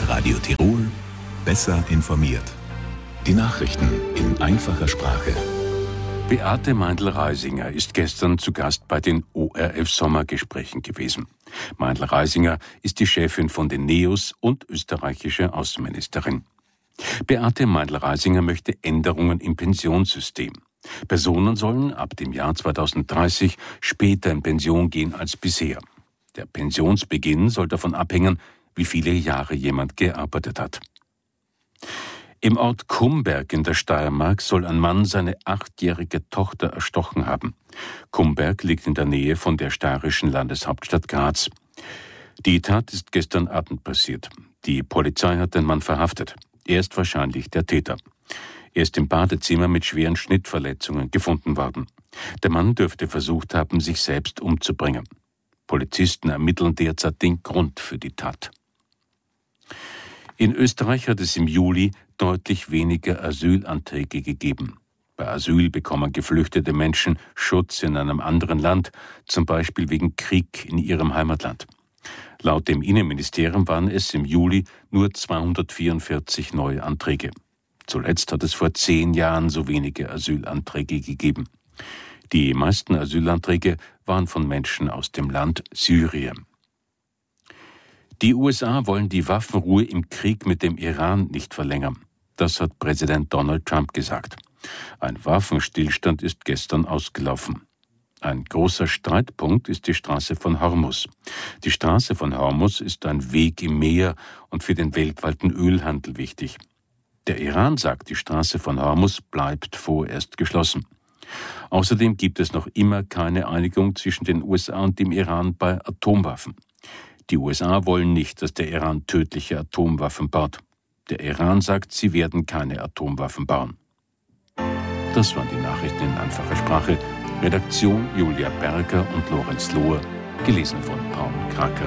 Radio Tirol, besser informiert. Die Nachrichten in einfacher Sprache. Beate Meindl-Reisinger ist gestern zu Gast bei den ORF-Sommergesprächen gewesen. Meindl-Reisinger ist die Chefin von den NEOS und österreichische Außenministerin. Beate Meindl-Reisinger möchte Änderungen im Pensionssystem. Personen sollen ab dem Jahr 2030 später in Pension gehen als bisher. Der Pensionsbeginn soll davon abhängen, wie viele Jahre jemand gearbeitet hat. Im Ort Kumberg in der Steiermark soll ein Mann seine 8-jährige Tochter erstochen haben. Kumberg liegt in der Nähe von der steirischen Landeshauptstadt Graz. Die Tat ist gestern Abend passiert. Die Polizei hat den Mann verhaftet. Er ist wahrscheinlich der Täter. Er ist im Badezimmer mit schweren Schnittverletzungen gefunden worden. Der Mann dürfte versucht haben, sich selbst umzubringen. Polizisten ermitteln derzeit den Grund für die Tat. In Österreich hat es im Juli deutlich weniger Asylanträge gegeben. Bei Asyl bekommen geflüchtete Menschen Schutz in einem anderen Land, zum Beispiel wegen Krieg in ihrem Heimatland. Laut dem Innenministerium waren es im Juli nur 244 neue Anträge. Zuletzt hat es vor 10 Jahren so wenige Asylanträge gegeben. Die meisten Asylanträge waren von Menschen aus dem Land Syrien. Die USA wollen die Waffenruhe im Krieg mit dem Iran nicht verlängern. Das hat Präsident Donald Trump gesagt. Ein Waffenstillstand ist gestern ausgelaufen. Ein großer Streitpunkt ist die Straße von Hormuz. Die Straße von Hormuz ist ein Weg im Meer und für den weltweiten Ölhandel wichtig. Der Iran sagt, die Straße von Hormuz bleibt vorerst geschlossen. Außerdem gibt es noch immer keine Einigung zwischen den USA und dem Iran bei Atomwaffen. Die USA wollen nicht, dass der Iran tödliche Atomwaffen baut. Der Iran sagt, sie werden keine Atomwaffen bauen. Das waren die Nachrichten in einfacher Sprache. Redaktion Julia Berger und Lorenz Lohr, gelesen von Paul Kracker.